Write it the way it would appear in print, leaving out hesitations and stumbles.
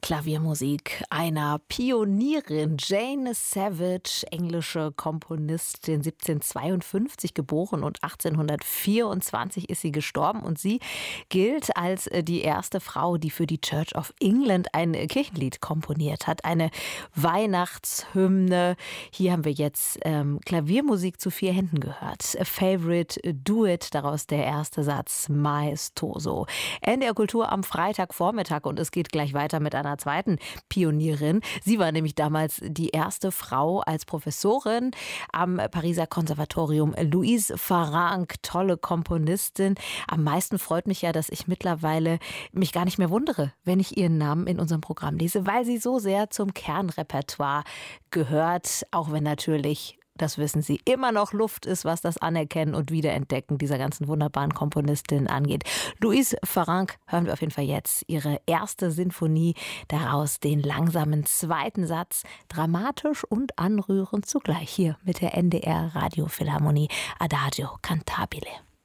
Klaviermusik einer Pionierin, Jane Savage, englische Komponistin, 1752 geboren und 1824 ist sie gestorben. Und sie gilt als die erste Frau, die für die Church of England ein Kirchenlied komponiert hat, eine Weihnachtshymne. Hier haben wir jetzt Klaviermusik zu 4 Händen gehört. A Favorite Duet, daraus der erste Satz, Maestoso. NDR Kultur am Freitagvormittag und es geht gleich weiter mit einer zweiten Pionierin. Sie war nämlich damals die erste Frau als Professorin am Pariser Konservatorium. Louise Farrenc, tolle Komponistin. Am meisten freut mich ja, dass ich mittlerweile mich gar nicht mehr wundere, wenn ich ihren Namen in unserem Programm lese, weil sie so sehr zum Kernrepertoire gehört, auch wenn natürlich, das wissen Sie, immer noch Luft ist, was das Anerkennen und Wiederentdecken dieser ganzen wunderbaren Komponistin angeht. Louise Farrenc hören wir auf jeden Fall jetzt. Ihre erste Sinfonie, daraus den langsamen zweiten Satz, dramatisch und anrührend zugleich hier mit der NDR Radiophilharmonie Adagio Cantabile.